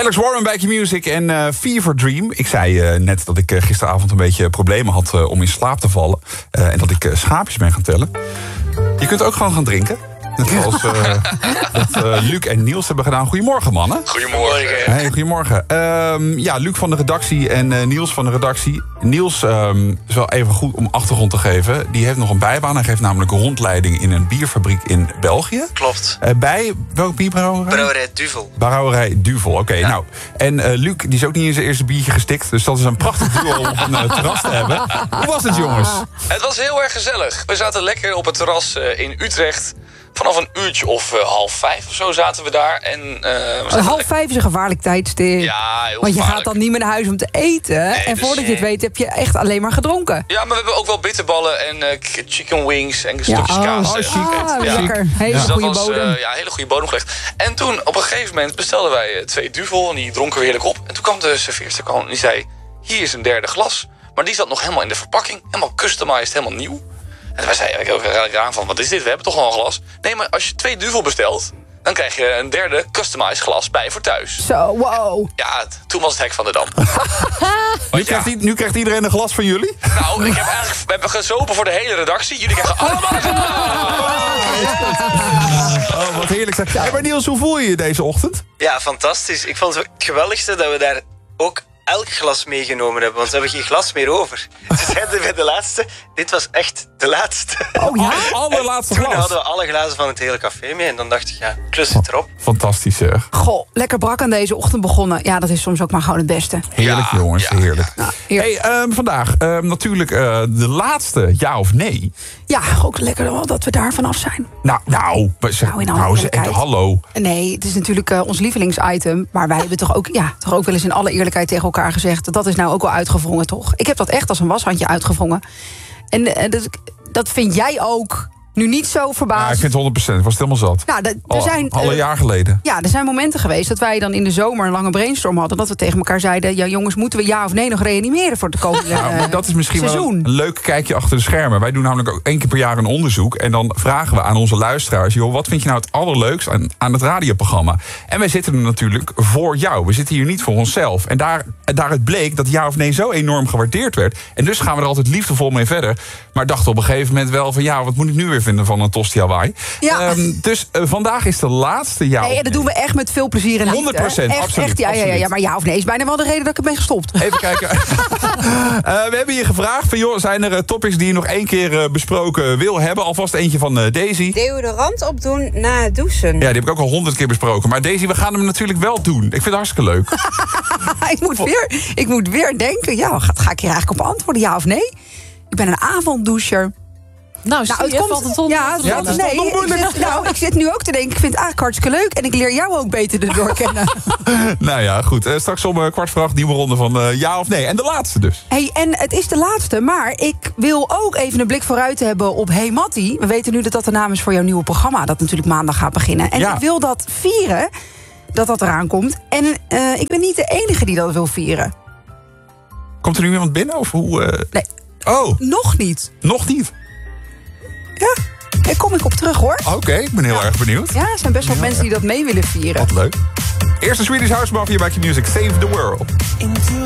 Alex Warren bij Q-Music en Fever Dream. Ik zei net dat ik gisteravond een beetje problemen had om in slaap te vallen. En dat ik schaapjes ben gaan tellen. Je kunt ook gewoon gaan drinken. Net zoals Luc en Niels hebben gedaan. Goedemorgen, mannen. Goedemorgen. Hey, goedemorgen. Luc van de redactie en Niels van de redactie. Niels is wel even goed om achtergrond te geven. Die heeft nog een bijbaan. Hij geeft namelijk rondleiding in een bierfabriek in België. Klopt. Bij welke bierbrouwerij? Brouwerij Duvel. Brouwerij Duvel, oké. Ja. Nou, en Luc die is ook niet in zijn eerste biertje gestikt. Dus dat is een prachtig duo om op een terras te hebben. Hoe was het, jongens? Het was heel erg gezellig. We zaten lekker op het terras in Utrecht. Vanaf een uurtje of 4:30 of zo zaten we daar. En, 5:30 is een gevaarlijk tijdstip. Ja, heel Want je gevaarlijk. gaat dan niet meer naar huis om te eten. Nee, en dus, voordat je het weet heb je echt alleen maar gedronken. Ja, maar we hebben ook wel bitterballen en chicken wings en stukjes kaas. Lekker. Hele Dus dat goede was bodem. hele goede bodem gelegd. En toen op een gegeven moment bestelden wij 2 Duvel. En die dronken we heerlijk op. En toen kwam de serveerster en die zei: hier is een derde glas. Maar die zat nog helemaal in de verpakking. Helemaal customized, helemaal nieuw. En wij zeiden eigenlijk raar van: wat is dit? We hebben toch al een glas? Nee, maar als je 2 Duvel bestelt, dan krijg je een derde customized glas bij voor thuis. Zo, wow. Ja, toen was het hek van de dam. Nu krijgt iedereen een glas van jullie? Nou, we hebben gezopen voor de hele redactie. Jullie krijgen allemaal een Oh, wat heerlijk. Hey, maar Niels, hoe voel je je deze ochtend? Ja, fantastisch. Ik vond het geweldigste dat we daar ook elk glas meegenomen hebben. Want we hebben geen glas meer over. Ze zeiden bij de laatste, dit was echt de laatste. Oh ja? Allerlaatste Toen glas. hadden we alle glazen van het hele café mee. En dan dacht ik, ja, klus het erop. Fantastisch, zeg. Goh, lekker brak aan deze ochtend begonnen. Ja, dat is soms ook maar gewoon het beste. Heerlijk, Ja, jongens. ja. Heerlijk. Ja, heerlijk. Hey, vandaag natuurlijk de laatste ja of nee. Ja, ook lekker wel dat we daar vanaf zijn. Hallo. Nee, het is natuurlijk ons lievelingsitem. Maar wij hebben toch ook wel eens in alle eerlijkheid tegen elkaar gezegd: dat is nou ook wel uitgewrongen, toch? Ik heb dat echt als een washandje uitgewrongen. En dat vind jij ook nu niet zo verbaasd. Ja, ik vind 100%. Ik was het helemaal zat. Nou, Al een jaar geleden. Ja, er zijn momenten geweest dat wij dan in de zomer een lange brainstorm hadden. Dat we tegen elkaar zeiden: ja, jongens, moeten we ja of nee nog reanimeren voor het komende Maar dat is misschien seizoen? wel een leuk kijkje achter de schermen. Wij doen namelijk ook 1 keer per jaar een onderzoek. En dan vragen we aan onze luisteraars: joh, wat vind je nou het allerleukst aan het radioprogramma? En wij zitten er natuurlijk voor jou. We zitten hier niet voor onszelf. En daaruit bleek dat ja of nee zo enorm gewaardeerd werd. En dus gaan we er altijd liefdevol mee verder. Maar dachten op een gegeven moment wel van: ja, wat moet ik nu weer vinden van een tosti Hawaii? Ja. Dus vandaag is de laatste ja. Nee, dat doen we echt met veel plezier en liefde. 100%, Echt, absoluut, ja, absoluut. maar ja of nee is bijna wel de reden dat ik er ben gestopt. Even kijken. We hebben je gevraagd van: joh, zijn er topics die je nog 1 keer besproken wil hebben? Alvast eentje van Daisy. Deodorant opdoen na het douchen. Ja, die heb ik ook al 100 keer besproken. Maar Daisy, we gaan hem natuurlijk wel doen. Ik vind het hartstikke leuk. ik moet weer denken, ja, ga ik hier eigenlijk op antwoorden, ja of nee? Ik ben een avonddoucher. Nou, valt het onder. Ja, Ja, dat is toch nog moeilijk. ik zit nu ook te denken, ik vind het eigenlijk hartstikke leuk. En ik leer jou ook beter erdoor kennen. Nou ja, goed. Straks om 7:15 nieuwe ronde van ja of nee. En de laatste dus. Hey, en het is de laatste, maar ik wil ook even een blik vooruit hebben op Hey Mattie. We weten nu dat dat de naam is voor jouw nieuwe programma, dat natuurlijk maandag gaat beginnen. En ik wil dat vieren, dat eraan komt. En ik ben niet de enige die dat wil vieren. Komt er nu iemand binnen? Of hoe? Nee. Oh, Nog niet. nog niet. Ja, daar kom ik op terug, hoor. Oké, ik ben heel erg benieuwd. Ja, er zijn best wel mensen die dat mee willen vieren. Wat leuk. Eerste Swedish House Mafia bij Q-Music. Save the World.